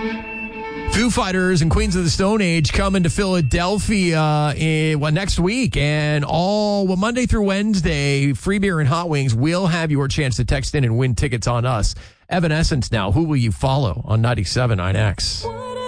Foo Fighters and Queens of the Stone Age coming to Philadelphia next week. And Monday through Wednesday, free beer and hot wings. We'll have your chance to text in and win tickets on us. Evanescence now. Who will you follow on 97.9X?